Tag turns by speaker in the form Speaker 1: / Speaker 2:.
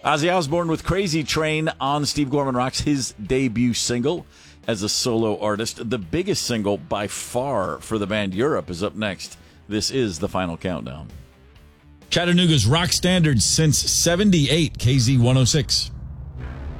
Speaker 1: Ozzy Osbourne with Crazy Train on Steve Gorman Rocks, his debut single as a solo artist. The biggest single by far for the band Europe is up next. This is the final countdown.
Speaker 2: Chattanooga's rock standards since 78, KZ 106.